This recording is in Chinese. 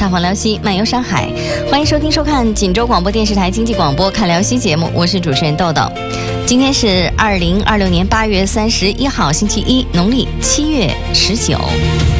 踏访辽西，漫游山海。欢迎收听收看锦州广播电视台经济广播看辽西节目，我是主持人豆豆。今天是2026年8月31号星期一，农历7月19。